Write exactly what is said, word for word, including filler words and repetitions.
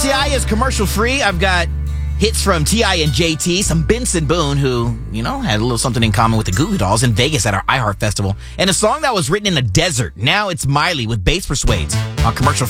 T I is commercial free. I've got hits from T I and J T, some Benson Boone, who, you know, had a little something in common with the Goo Goo Dolls in Vegas at our iHeart Festival, and a song that was written in a desert. Now it's Miley with Bass Persuades on commercial free.